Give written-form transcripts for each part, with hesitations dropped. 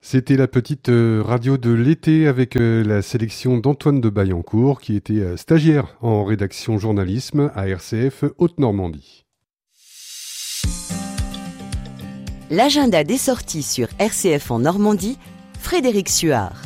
C'était la petite radio de l'été avec la sélection d'Antoine de Baillancourt qui était stagiaire en rédaction journalisme à RCF Haute-Normandie. L'agenda des sorties sur RCF en Normandie, Frédéric Suard.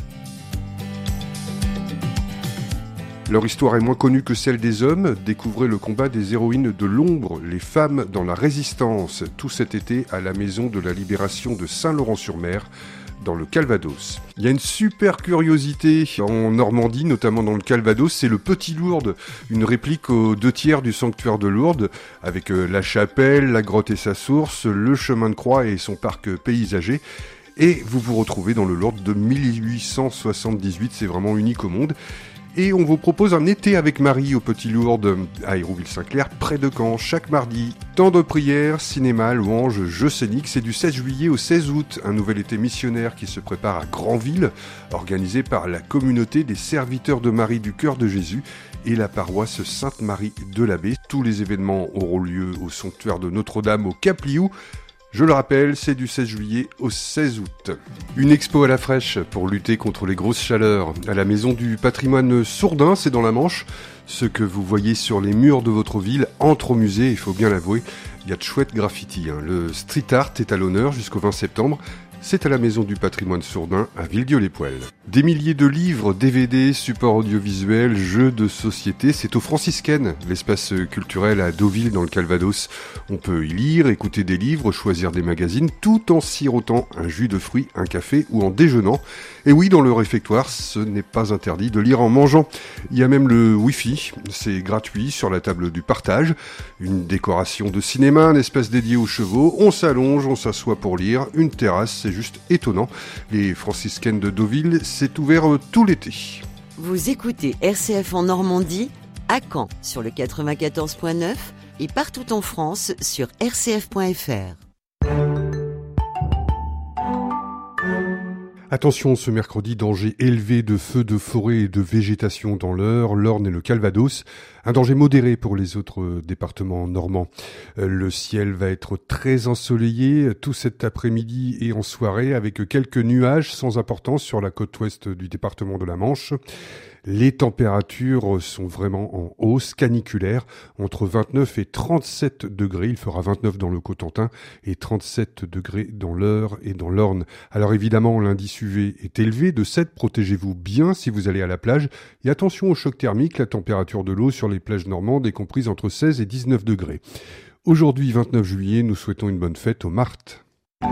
Leur histoire est moins connue que celle des hommes. Découvrez le combat des héroïnes de l'ombre, les femmes dans la résistance, tout cet été à la Maison de la Libération de Saint-Laurent-sur-Mer, dans le Calvados. Il y a une super curiosité en Normandie, notamment dans le Calvados, c'est le Petit Lourdes, une réplique aux 2/3 du sanctuaire de Lourdes, avec la chapelle, la grotte et sa source, le chemin de croix et son parc paysager. Et vous vous retrouvez dans le Lourdes de 1878, c'est vraiment unique au monde. Et on vous propose un été avec Marie au Petit Lourdes à Hérouville-Saint-Clair, près de Caen, chaque mardi. Temps de prière, cinéma, louanges, jeux scéniques. C'est du 16 juillet au 16 août, un nouvel été missionnaire qui se prépare à Granville, organisé par la communauté des serviteurs de Marie du Cœur de Jésus et la paroisse Sainte-Marie de l'Abbé. Tous les événements auront lieu au sanctuaire de Notre-Dame au Cap-Liou. Je le rappelle, c'est du 16 juillet au 16 août. Une expo à la fraîche pour lutter contre les grosses chaleurs. À la Maison du Patrimoine Sourdin, c'est dans la Manche. Ce que vous voyez sur les murs de votre ville entre au musée, il faut bien l'avouer. Il y a de chouettes graffitis. Le street art est à l'honneur jusqu'au 20 septembre. C'est à la Maison du Patrimoine Sourdin à Villedieu-les-Poêles. Des milliers de livres, DVD, supports audiovisuels, jeux de société, c'est au Franciscaine, l'espace culturel à Deauville dans le Calvados. On peut y lire, écouter des livres, choisir des magazines, tout en sirotant un jus de fruits, un café ou en déjeunant. Et oui, dans le réfectoire, ce n'est pas interdit de lire en mangeant. Il y a même le Wi-Fi, c'est gratuit sur la table du partage. Une décoration de cinéma, un espace dédié aux chevaux, on s'allonge, on s'assoit pour lire, une terrasse, c'est juste étonnant. Les franciscaines de Deauville, c'est ouvert tout l'été. Vous écoutez RCF en Normandie, à Caen sur le 94.9 et partout en France sur rcf.fr. Attention, ce mercredi, danger élevé de feux de forêt et de végétation dans l'Eure, l'Orne et le Calvados. Un danger modéré pour les autres départements normands. Le ciel va être très ensoleillé tout cet après-midi et en soirée avec quelques nuages sans importance sur la côte ouest du département de la Manche. Les températures sont vraiment en hausse caniculaire, entre 29 et 37 degrés. Il fera 29 dans le Cotentin et 37 degrés dans l'Eure et dans l'Orne. Alors évidemment, l'indice UV est élevé de 7. Protégez-vous bien si vous allez à la plage. Et attention au choc thermique, la température de l'eau sur les plages normandes est comprise entre 16 et 19 degrés. Aujourd'hui, 29 juillet, nous souhaitons une bonne fête aux Martes.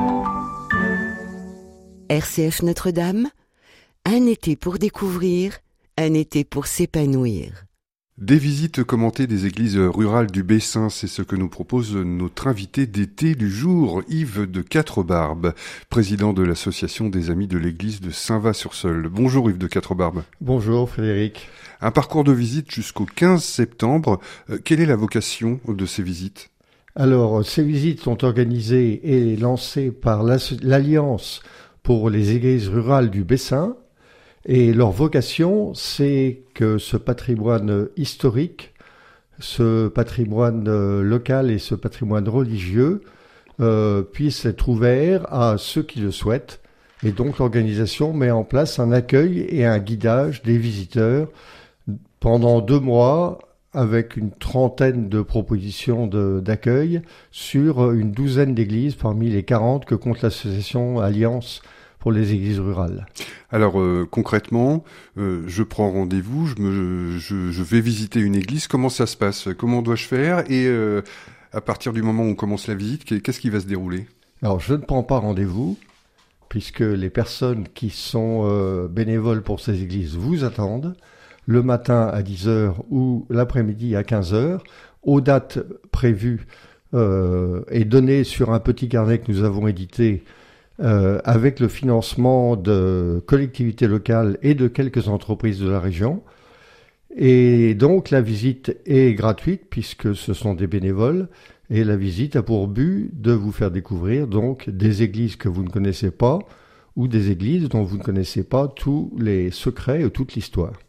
RCF Notre-Dame, un été pour découvrir, un été pour s'épanouir. Des visites commentées des églises rurales du Bessin, c'est ce que nous propose notre invité d'été du jour, Yves de Quatre-Barbes, président de l'association des Amis de l'église de Saint-Va-sur-Seulles. Bonjour Yves de Quatre-Barbes. Bonjour Frédéric. Un parcours de visite jusqu'au 15 septembre. Quelle est la vocation de ces visites ? Alors, ces visites sont organisées et lancées par l'Alliance pour les églises rurales du Bessin. Et leur vocation, c'est que ce patrimoine historique, ce patrimoine local et ce patrimoine religieux puissent être ouverts à ceux qui le souhaitent. Et donc l'organisation met en place un accueil et un guidage des visiteurs pendant 2 mois avec une trentaine de propositions d'accueil sur une douzaine d'églises parmi les 40 que compte l'association Alliance pour les églises rurales. Alors concrètement, je prends rendez-vous, je vais visiter une église. Comment ça se passe ? Comment dois-je faire ? Et à partir du moment où on commence la visite, qu'est-ce qui va se dérouler ? Alors je ne prends pas rendez-vous, puisque les personnes qui sont bénévoles pour ces églises vous attendent le matin à 10h ou l'après-midi à 15h, aux dates prévues et données sur un petit carnet que nous avons édité avec le financement de collectivités locales et de quelques entreprises de la région. Et donc la visite est gratuite puisque ce sont des bénévoles et la visite a pour but de vous faire découvrir donc des églises que vous ne connaissez pas ou des églises dont vous ne connaissez pas tous les secrets ou toute l'histoire.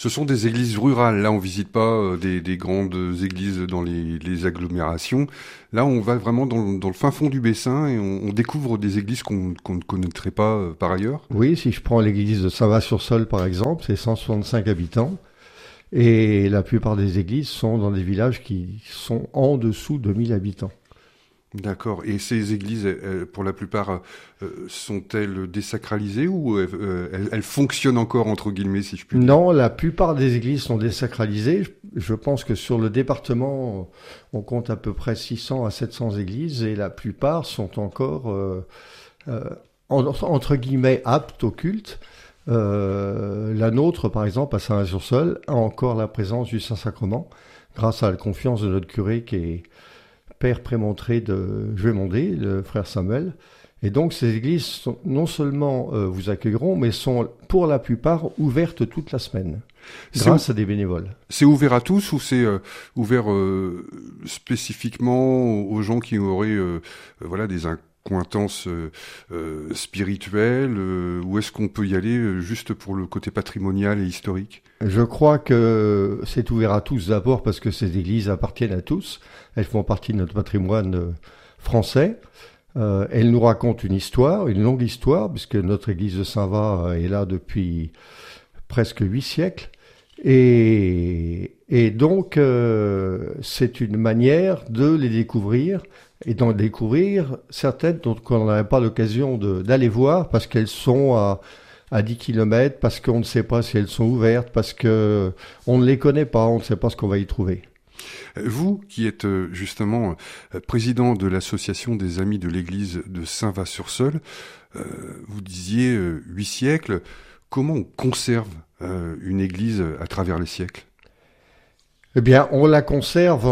Ce sont des églises rurales. Là, on visite pas des grandes églises dans les agglomérations. Là, on va vraiment dans le fin fond du Bessin et on découvre des églises qu'on ne connaîtrait pas par ailleurs. Oui, si je prends l'église de Saint-Va-sur-Seul, par exemple, c'est 165 habitants. Et la plupart des églises sont dans des villages qui sont en dessous de 1000 habitants. D'accord. Et ces églises, pour la plupart, sont-elles désacralisées ou elles fonctionnent encore, entre guillemets, si je puis dire? Non, la plupart des églises sont désacralisées. Je pense que sur le département, on compte à peu près 600 à 700 églises et la plupart sont encore, entre guillemets, aptes au culte. La nôtre, par exemple, à Saint-Sur-Seul, a encore la présence du Saint-Sacrement grâce à la confiance de notre curé qui est père prémontré de Juémondé, le frère Samuel. Et donc ces églises non seulement vous accueilleront, mais sont pour la plupart ouvertes toute la semaine, grâce à des bénévoles. C'est ouvert à tous ou c'est ouvert spécifiquement aux gens qui auraient des accointances spirituelles ou est-ce qu'on peut y aller juste pour le côté patrimonial et historique? Je crois que c'est ouvert à tous d'abord parce que ces églises appartiennent à tous. Elles font partie de notre patrimoine français. Elles nous racontent une histoire, une longue histoire, puisque notre église de Saint-Va est là depuis presque 8 siècles. Et donc, c'est une manière de les découvrir et d'en découvrir certaines dont on n'avait pas l'occasion d'aller voir parce qu'elles sont à 10 km, parce qu'on ne sait pas si elles sont ouvertes, parce que on ne les connaît pas, on ne sait pas ce qu'on va y trouver. Vous, qui êtes justement président de l'association des Amis de l'Église de Saint-Va-sur-Seul, vous disiez 8 siècles, comment on conserve une église à travers les siècles? Eh bien, on la conserve,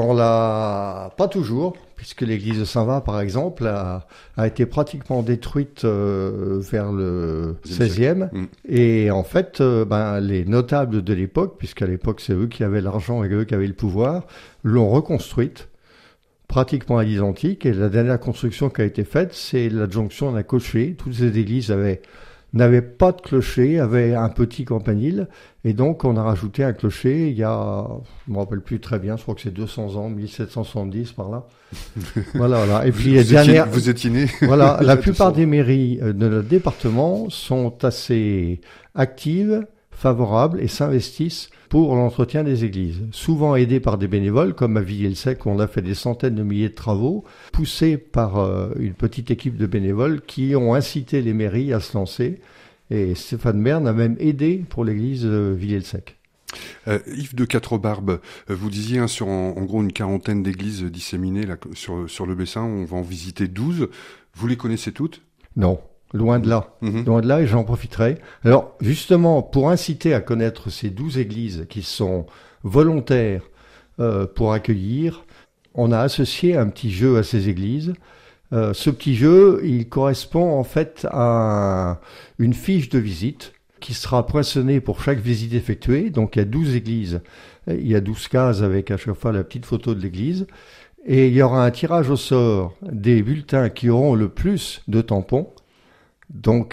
pas toujours, puisque l'église de Saint-Va, par exemple, a été pratiquement détruite vers le 16e. Et en fait, les notables de l'époque, puisqu'à l'époque c'est eux qui avaient l'argent et eux qui avaient le pouvoir, l'ont reconstruite pratiquement à l'identique. Et la dernière construction qui a été faite, c'est l'adjonction d'un clocher. Toutes ces églises n'avaient pas de clocher, avaient un petit campanile, et donc on a rajouté un clocher il y a, je me rappelle plus très bien, je crois que c'est 200 ans, 1770 par là. Voilà. Et puis vous étiez né. Voilà, la plupart des mairies de notre département sont assez actives, favorables et s'investissent pour l'entretien des églises. Souvent aidés par des bénévoles, comme à Villiers-le-Sec, où on a fait des centaines de milliers de travaux, poussés par une petite équipe de bénévoles qui ont incité les mairies à se lancer. Et Stéphane Bern a même aidé pour l'église de Villiers-le-Sec. Yves de Quatrebarbes, vous disiez sur en gros une quarantaine d'églises disséminées là, sur le Bessin, on va en visiter 12. Vous les connaissez toutes? Non. Loin de là. Loin de là, et j'en profiterai. Alors, justement, pour inciter à connaître ces 12 églises qui sont volontaires pour accueillir, on a associé un petit jeu à ces églises. Ce petit jeu, il correspond en fait à une fiche de visite qui sera poinçonnée pour chaque visite effectuée. Donc, il y a 12 églises. Il y a 12 cases avec à chaque fois la petite photo de l'église. Et il y aura un tirage au sort des bulletins qui auront le plus de tampons. Donc,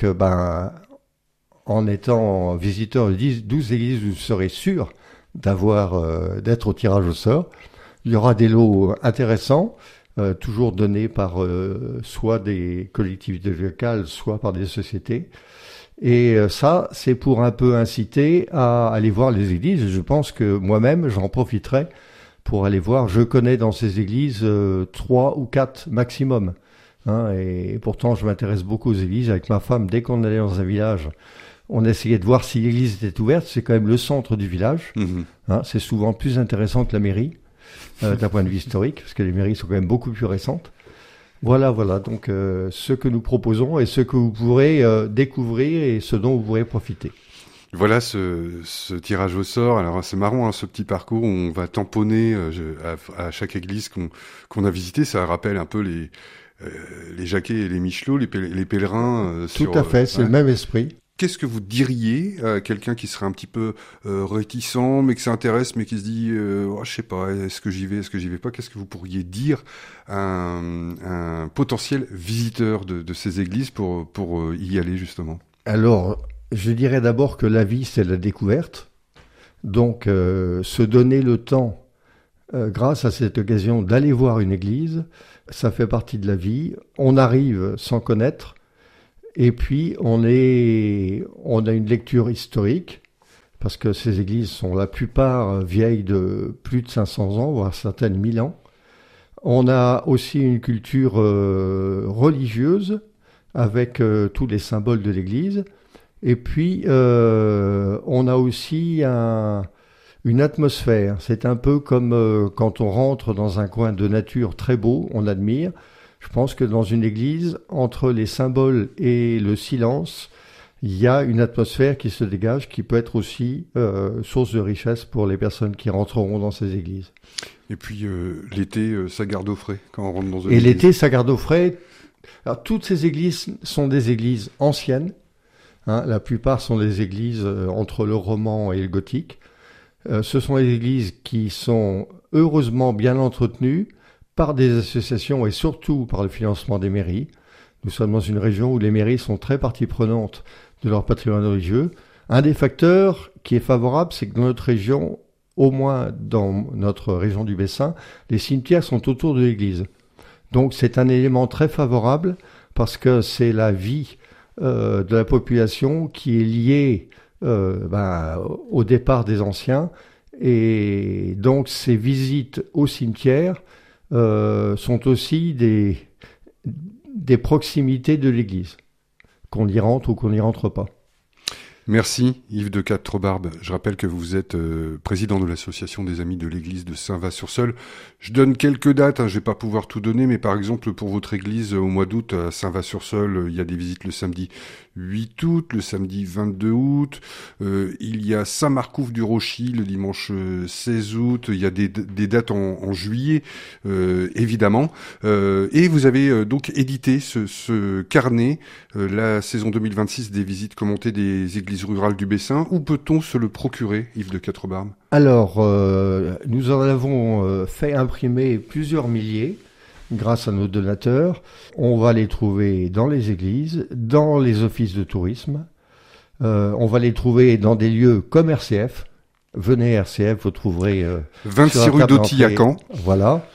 en étant visiteur de 12 églises, vous serez sûr d'être au tirage au sort. Il y aura des lots intéressants, toujours donnés par soit des collectivités locales, soit par des sociétés. Et ça, c'est pour un peu inciter à aller voir les églises. Je pense que moi-même, j'en profiterai pour aller voir. Je connais dans ces églises 3 ou 4 maximum. Et pourtant, je m'intéresse beaucoup aux églises. Avec ma femme, dès qu'on allait dans un village, on essayait de voir si l'église était ouverte. C'est quand même le centre du village. C'est souvent plus intéressant que la mairie, d'un point de vue historique, parce que les mairies sont quand même beaucoup plus récentes. Voilà. Donc, ce que nous proposons et ce que vous pourrez découvrir et ce dont vous pourrez profiter. Voilà ce tirage au sort. Alors c'est marrant ce petit parcours où on va tamponner à chaque église qu'on a visité. Ça rappelle un peu les Jacquet et les Michelot, les pèlerins. Tout à fait, c'est le même esprit. Qu'est-ce que vous diriez à quelqu'un qui serait un petit peu réticent, mais que ça intéresse, mais qui se dit je sais pas, est-ce que j'y vais pas? Qu'est-ce que vous pourriez dire à un potentiel visiteur de ces églises pour y aller justement? Alors, je dirais d'abord que la vie, c'est la découverte. Donc, se donner le temps, grâce à cette occasion, d'aller voir une église, ça fait partie de la vie. On arrive sans connaître, et puis on a une lecture historique, parce que ces églises sont la plupart vieilles de plus de 500 ans, voire certaines 1000 ans. On a aussi une culture religieuse, avec tous les symboles de l'église. Et puis, on a aussi une atmosphère. C'est un peu comme quand on rentre dans un coin de nature très beau, on admire. Je pense que dans une église, entre les symboles et le silence, il y a une atmosphère qui se dégage, qui peut être aussi source de richesse pour les personnes qui rentreront dans ces églises. Et puis, l'été, ça garde au frais quand on rentre dans une église. Et l'été, ça garde au frais. Alors, toutes ces églises sont des églises anciennes. La plupart sont des églises entre le roman et le gothique. Ce sont des églises qui sont heureusement bien entretenues par des associations et surtout par le financement des mairies. Nous sommes dans une région où les mairies sont très partie prenante de leur patrimoine religieux. Un des facteurs qui est favorable, c'est que dans notre région, au moins dans notre région du Bessin, les cimetières sont autour de l'église. Donc c'est un élément très favorable parce que c'est la vie de la population qui est liée au départ des anciens. Et donc ces visites au cimetière sont aussi des proximités de l'église, qu'on y rentre ou qu'on n'y rentre pas. Merci Yves de Quatrebarbe. Je rappelle que vous êtes président de l'association des Amis de l'église de Saint-Va-sur-Seulles. Je donne quelques dates, je vais pas pouvoir tout donner, mais par exemple pour votre église au mois d'août à Saint-Va-sur-Seulles, il y a des visites le samedi 8 août, le samedi 22 août, il y a Saint-Marcouf-du-Rochy le dimanche 16 août, il y a des dates en juillet évidemment, et vous avez donc édité ce carnet, la saison 2026 des visites commentées des églises rurales du Bessin. Où peut-on se le procurer, Yves de Quatrebarbe ? Alors, nous en avons fait imprimer plusieurs milliers grâce à nos donateurs. On va les trouver dans les églises, dans les offices de tourisme. On va les trouver dans des lieux comme RCF. Venez RCF, vous trouverez 26 rue d'Auty à Caen. Voilà.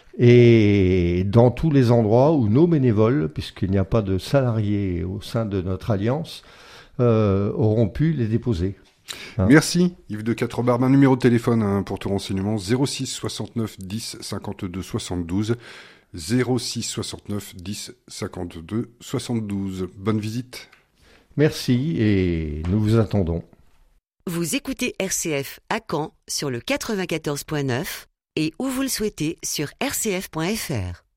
Et dans tous les endroits où nos bénévoles, puisqu'il n'y a pas de salariés au sein de notre alliance, auront pu les déposer. Merci Yves de Quatrebarbe. Un numéro de téléphone pour tout renseignement, 06 69 10 52 72, 06 69 10 52 72. Bonne visite. Merci et nous vous attendons. Vous écoutez RCF à Caen sur le 94.9 et où vous le souhaitez sur rcf.fr.